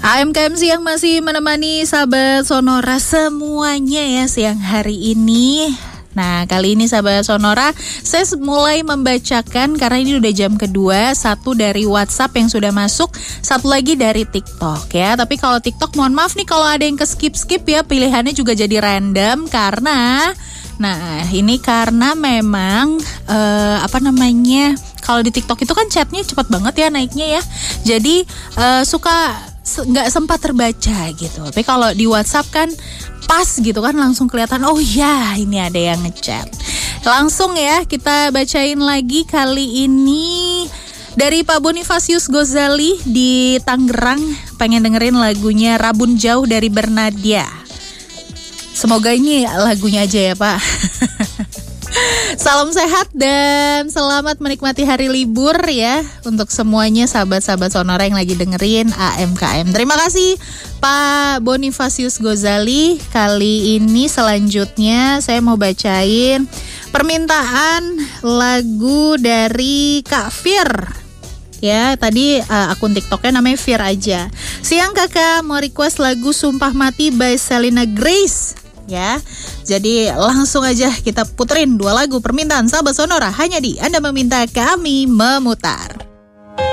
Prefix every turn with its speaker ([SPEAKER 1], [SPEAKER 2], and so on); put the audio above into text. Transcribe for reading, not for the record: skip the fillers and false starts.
[SPEAKER 1] AMKM Siang masih menemani sahabat Sonora semuanya ya siang hari ini. Nah, kali ini sahabat Sonora, saya mulai membacakan karena ini udah jam kedua, satu dari WhatsApp yang sudah masuk, satu lagi dari TikTok ya. Tapi kalau TikTok mohon maaf nih kalau ada yang ke-skip ya, pilihannya juga jadi random karena ini karena memang kalau di TikTok itu kan chatnya cepat banget ya naiknya ya. Jadi suka nggak sempat terbaca gitu. Tapi kalau di WhatsApp kan pas gitu kan langsung kelihatan, oh ya ini ada yang ngechat. Langsung ya kita bacain lagi kali ini dari Pak Bonifasius Gozali di Tangerang, pengen dengerin lagunya Rabun Jauh dari Bernadia. Semoga ini lagunya aja ya Pak. Salam sehat dan selamat menikmati hari libur ya untuk semuanya sahabat-sahabat Sonora yang lagi dengerin AMKM. Terima kasih Pak Bonifasius Gozali. Kali ini selanjutnya saya mau bacain permintaan lagu dari Kak Fir. Ya, tadi akun TikToknya namanya Fir aja. Siang kakak, mau request lagu Sumpah Mati by Selena Grace. Ya, jadi langsung aja kita puterin 2 lagu permintaan sahabat Sonora hanya di Anda Meminta Kami Memutar.